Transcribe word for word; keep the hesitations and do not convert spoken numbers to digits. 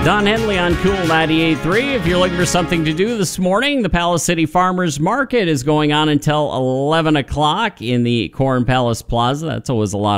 Don Henley on Cool ninety-eight point three. If you're looking for something to do this morning, the Palace City Farmers Market is going on until eleven o'clock in the Corn Palace Plaza. That's always a lot